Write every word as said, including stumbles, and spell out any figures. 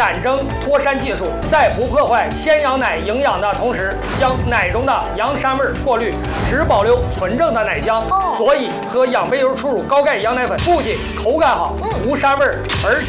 闪蒸脱山技术，在不破坏鲜羊奶营养的同时，将奶中的羊膻味过滤，只保留纯正的奶香。哦、所以喝养肥油初乳高钙羊奶粉不仅口感好，嗯、无膻味，而且